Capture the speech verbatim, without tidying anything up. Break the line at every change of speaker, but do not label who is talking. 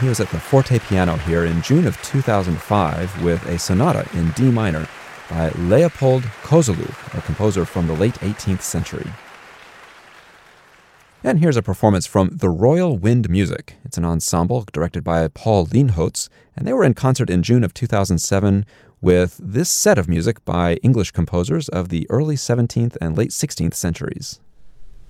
he was at the forte piano here in June of two thousand five with a sonata in D minor by Leopold Kozeluch, a composer from the late eighteenth century. And here's a performance from the Royal Wind Music. It's an ensemble directed by Paul Lienholtz, and they were in concert in June of two thousand seven with this set of music by English composers of the early seventeenth and late sixteenth centuries.